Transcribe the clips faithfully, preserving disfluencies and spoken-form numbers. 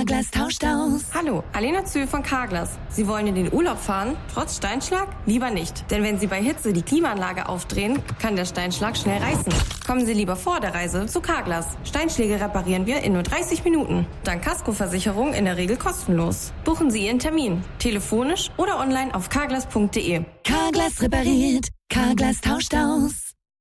Carglass tauscht aus. Hallo, Alena Zühl von Carglass. Sie wollen in den Urlaub fahren, trotz Steinschlag? Lieber nicht. Denn wenn Sie bei Hitze die Klimaanlage aufdrehen, kann der Steinschlag schnell reißen. Kommen Sie lieber vor der Reise zu Carglass. Steinschläge reparieren wir in nur dreißig Minuten. Dank Kaskoversicherung in der Regel kostenlos. Buchen Sie Ihren Termin. Telefonisch oder online auf carglass punkt de. Carglass repariert. Carglass tauscht aus.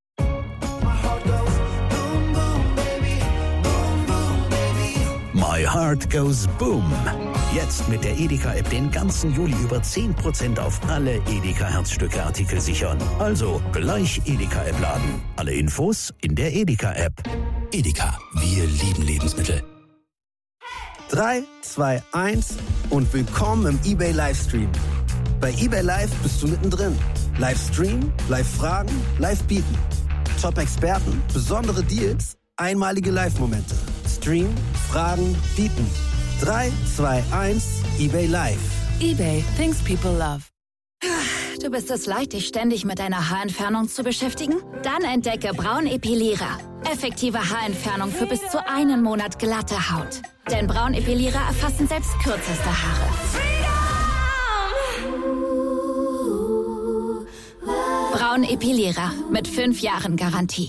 My Heart Goes Boom. Jetzt mit der Edeka-App den ganzen Juli über zehn Prozent auf alle Edeka-Herzstücke-Artikel sichern. Also gleich Edeka-App laden. Alle Infos in der Edeka-App. Edeka, wir lieben Lebensmittel. drei, zwei, eins und willkommen im eBay Livestream. Bei eBay Live bist du mittendrin. Livestream, Live-Fragen, Live-Bieten. Top-Experten, besondere Deals, einmalige Live-Momente. Stream, Fragen, bieten. drei, zwei, eins, eBay Live. eBay, things people love. Du bist es leid, dich ständig mit deiner Haarentfernung zu beschäftigen? Dann entdecke Braun Epilierer. Effektive Haarentfernung für bis zu einen Monat glatte Haut. Denn Braun Epilierer erfassen selbst kürzeste Haare. Braun Epilierer mit fünf Jahren Garantie.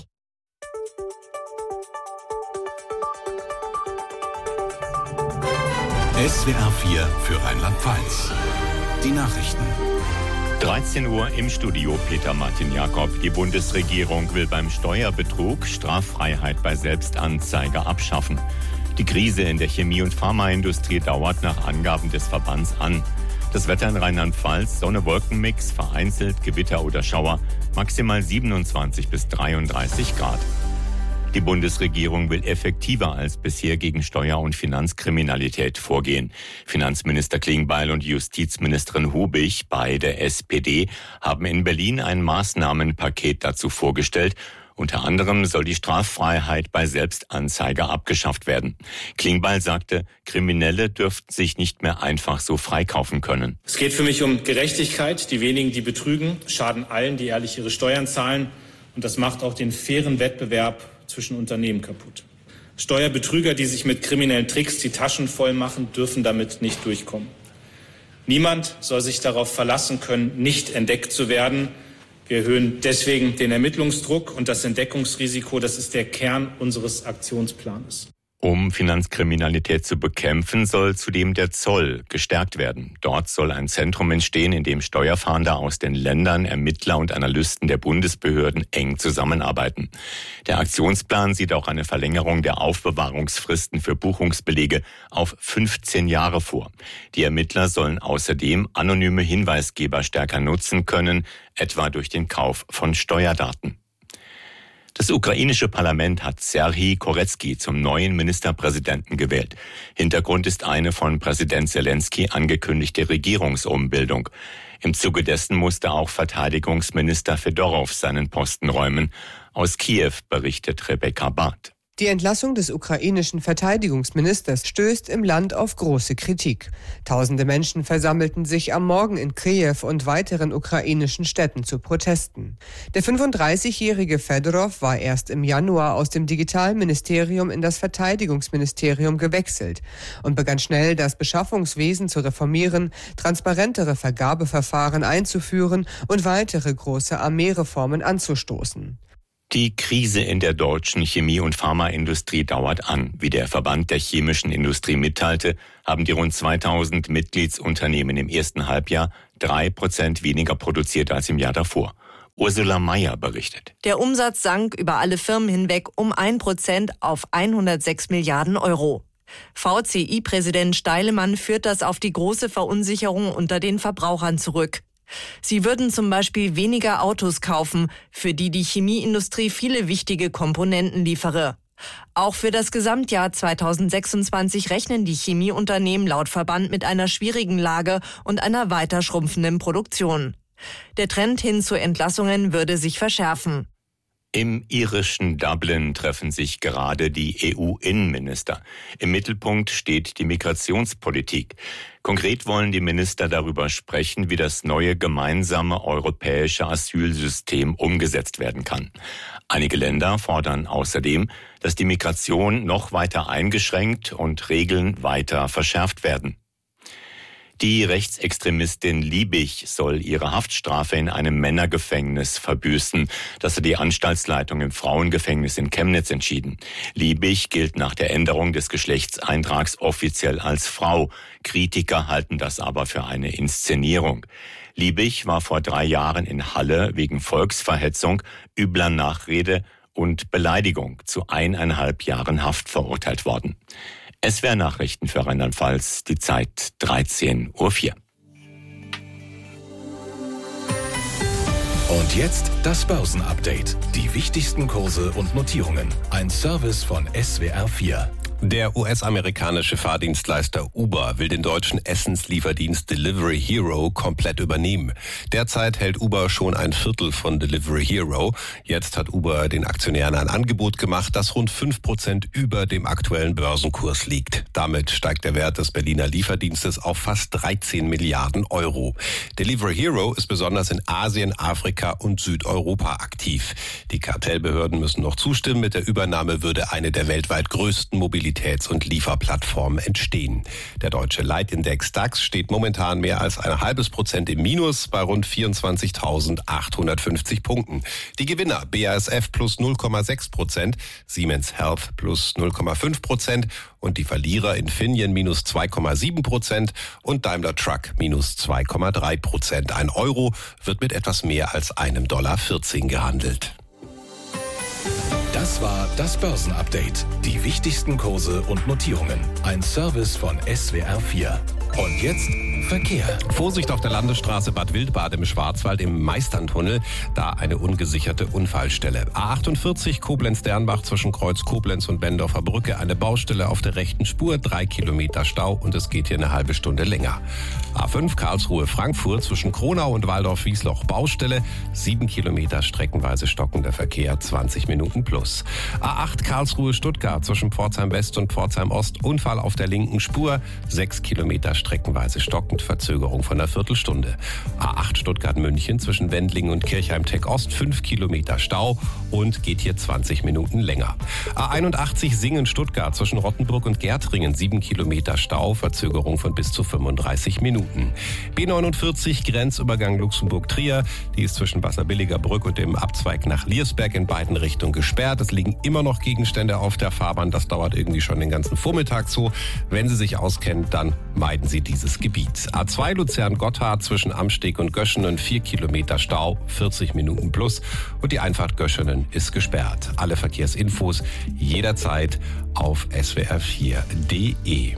S W R vier für Rheinland-Pfalz. Die Nachrichten. dreizehn Uhr im Studio Peter Martin Jakob. Die Bundesregierung will beim Steuerbetrug Straffreiheit bei Selbstanzeige abschaffen. Die Krise in der Chemie- und Pharmaindustrie dauert nach Angaben des Verbands an. Das Wetter in Rheinland-Pfalz, Sonne-Wolken-Mix, vereinzelt Gewitter oder Schauer, maximal siebenundzwanzig bis dreiunddreißig Grad. Die Bundesregierung will effektiver als bisher gegen Steuer- und Finanzkriminalität vorgehen. Finanzminister Klingbeil und Justizministerin Hubig, beide S P D, haben in Berlin ein Maßnahmenpaket dazu vorgestellt. Unter anderem soll die Straffreiheit bei Selbstanzeige abgeschafft werden. Klingbeil sagte, Kriminelle dürften sich nicht mehr einfach so freikaufen können. Es geht für mich um Gerechtigkeit. Die wenigen, die betrügen, schaden allen, die ehrlich ihre Steuern zahlen. Und das macht auch den fairen Wettbewerb zwischen Unternehmen kaputt. Steuerbetrüger, die sich mit kriminellen Tricks die Taschen voll machen, dürfen damit nicht durchkommen. Niemand soll sich darauf verlassen können, nicht entdeckt zu werden. Wir erhöhen deswegen den Ermittlungsdruck und das Entdeckungsrisiko. Das ist der Kern unseres Aktionsplanes. Um Finanzkriminalität zu bekämpfen, soll zudem der Zoll gestärkt werden. Dort soll ein Zentrum entstehen, in dem Steuerfahnder aus den Ländern, Ermittler und Analysten der Bundesbehörden eng zusammenarbeiten. Der Aktionsplan sieht auch eine Verlängerung der Aufbewahrungsfristen für Buchungsbelege auf fünfzehn Jahre vor. Die Ermittler sollen außerdem anonyme Hinweisgeber stärker nutzen können, etwa durch den Kauf von Steuerdaten. Das ukrainische Parlament hat Serhij Koretskij zum neuen Ministerpräsidenten gewählt. Hintergrund ist eine von Präsident Selenskyj angekündigte Regierungsumbildung. Im Zuge dessen musste auch Verteidigungsminister Fedorow seinen Posten räumen. Aus Kiew berichtet Rebecca Barth. Die Entlassung des ukrainischen Verteidigungsministers stößt im Land auf große Kritik. Tausende Menschen versammelten sich am Morgen in Kiew und weiteren ukrainischen Städten zu Protesten. Der fünfunddreißigjährige Fedorow war erst im Januar aus dem Digitalministerium in das Verteidigungsministerium gewechselt und begann schnell, das Beschaffungswesen zu reformieren, transparentere Vergabeverfahren einzuführen und weitere große Armeereformen anzustoßen. Die Krise in der deutschen Chemie- und Pharmaindustrie dauert an. Wie der Verband der chemischen Industrie mitteilte, haben die rund zweitausend Mitgliedsunternehmen im ersten Halbjahr drei Prozent weniger produziert als im Jahr davor. Ursula Mayer berichtet. Der Umsatz sank über alle Firmen hinweg um ein Prozent auf hundertsechs Milliarden Euro. V C I-Präsident Steilemann führt das auf die große Verunsicherung unter den Verbrauchern zurück. Sie würden zum Beispiel weniger Autos kaufen, für die die Chemieindustrie viele wichtige Komponenten liefere. Auch für das Gesamtjahr zweitausendsechsundzwanzig rechnen die Chemieunternehmen laut Verband mit einer schwierigen Lage und einer weiter schrumpfenden Produktion. Der Trend hin zu Entlassungen würde sich verschärfen. Im irischen Dublin treffen sich gerade die E U-Innenminister. Im Mittelpunkt steht die Migrationspolitik. Konkret wollen die Minister darüber sprechen, wie das neue gemeinsame europäische Asylsystem umgesetzt werden kann. Einige Länder fordern außerdem, dass die Migration noch weiter eingeschränkt und Regeln weiter verschärft werden. Die Rechtsextremistin Liebig soll ihre Haftstrafe in einem Männergefängnis verbüßen. Das hat die Anstaltsleitung im Frauengefängnis in Chemnitz entschieden. Liebig gilt nach der Änderung des Geschlechtseintrags offiziell als Frau. Kritiker halten das aber für eine Inszenierung. Liebig war vor drei Jahren in Halle wegen Volksverhetzung, übler Nachrede und Beleidigung zu eineinhalb Jahren Haft verurteilt worden. S W R Nachrichten für Rheinland-Pfalz, die Zeit dreizehn Uhr vier. Und jetzt das Börsenupdate. Die wichtigsten Kurse und Notierungen. Ein Service von S W R vier. Der U S-amerikanische Fahrdienstleister Uber will den deutschen Essenslieferdienst Delivery Hero komplett übernehmen. Derzeit hält Uber schon ein Viertel von Delivery Hero. Jetzt hat Uber den Aktionären ein Angebot gemacht, das rund fünf Prozent über dem aktuellen Börsenkurs liegt. Damit steigt der Wert des Berliner Lieferdienstes auf fast dreizehn Milliarden Euro. Delivery Hero ist besonders in Asien, Afrika und Südeuropa aktiv. Die Kartellbehörden müssen noch zustimmen. Mit der Übernahme würde eine der weltweit größten Mobilitäts- und Lieferplattformen entstehen. Der deutsche Leitindex DAX steht momentan mehr als ein halbes Prozent im Minus bei rund vierundzwanzigtausendachthundertfünfzig Punkten. Die Gewinner B A S F plus null Komma sechs Prozent, Siemens Health plus null Komma fünf Prozent und die Verlierer Infineon minus zwei Komma sieben Prozent und Daimler Truck minus zwei Komma drei Prozent. Ein Euro wird mit etwas mehr als einem Dollar vierzehn gehandelt. Das war das Börsenupdate. Die wichtigsten Kurse und Notierungen. Ein Service von S W R vier. Und jetzt Verkehr. Vorsicht auf der Landesstraße Bad Wildbad im Schwarzwald im Meisterntunnel. Da eine ungesicherte Unfallstelle. A achtundvierzig Koblenz-Dernbach zwischen Kreuz Koblenz und Bendorfer Brücke. Eine Baustelle auf der rechten Spur. Drei Kilometer Stau und es geht hier eine halbe Stunde länger. A fünf Karlsruhe-Frankfurt zwischen Kronau und Waldorf-Wiesloch. Baustelle. Sieben Kilometer streckenweise stockender Verkehr. zwanzig Minuten plus. A acht Karlsruhe-Stuttgart zwischen Pforzheim West und Pforzheim Ost. Unfall auf der linken Spur. Sechs Kilometer streckenweise stockend, Verzögerung von einer Viertelstunde. A acht Stuttgart-München zwischen Wendlingen und Kirchheim-Tech Ost, fünf Kilometer Stau und geht hier zwanzig Minuten länger. A einundachtzig Singen-Stuttgart zwischen Rottenburg und Gärtringen, sieben Kilometer Stau, Verzögerung von bis zu fünfunddreißig Minuten. B neunundvierzig Grenzübergang Luxemburg-Trier, die ist zwischen Wasserbilliger Brück und dem Abzweig nach Liersberg in beiden Richtungen gesperrt. Es liegen immer noch Gegenstände auf der Fahrbahn, das dauert irgendwie schon den ganzen Vormittag so. Wenn Sie sich auskennen, dann meiden Sie dieses Gebiet. A zwei Luzern-Gotthard zwischen Amsteg und Göschenen, vier Kilometer Stau, vierzig Minuten plus und die Einfahrt Göschenen ist gesperrt. Alle Verkehrsinfos jederzeit auf S W R vier Punkt de.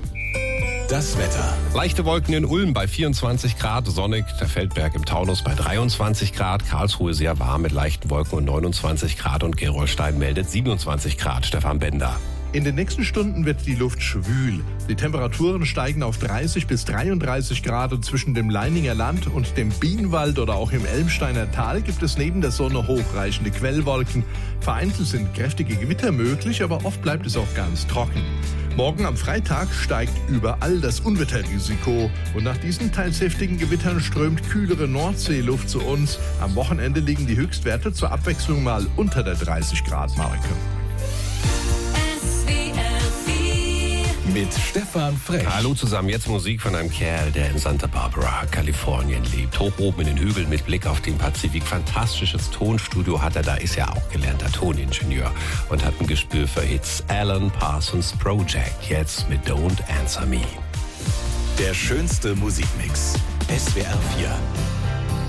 Das Wetter. Leichte Wolken in Ulm bei vierundzwanzig Grad, sonnig, der Feldberg im Taunus bei dreiundzwanzig Grad, Karlsruhe sehr warm mit leichten Wolken und neunundzwanzig Grad und Gerolstein meldet siebenundzwanzig Grad. Stefan Bender. In den nächsten Stunden wird die Luft schwül. Die Temperaturen steigen auf dreißig bis dreiunddreißig Grad und zwischen dem Leininger Land und dem Bienenwald oder auch im Elmsteiner Tal gibt es neben der Sonne hochreichende Quellwolken. Vereinzelt sind kräftige Gewitter möglich, aber oft bleibt es auch ganz trocken. Morgen am Freitag steigt überall das Unwetterrisiko. Und nach diesen teils heftigen Gewittern strömt kühlere Nordseeluft zu uns. Am Wochenende liegen die Höchstwerte zur Abwechslung mal unter der dreißig Grad Marke. Mit Stefan Frech. Hallo zusammen, jetzt Musik von einem Kerl, der in Santa Barbara, Kalifornien lebt. Hoch oben in den Hügeln mit Blick auf den Pazifik. Fantastisches Tonstudio hat er, da ist er auch gelernter Toningenieur und hat ein Gespür für Hits. Alan Parsons Project, jetzt mit Don't Answer Me. Der schönste Musikmix. S W R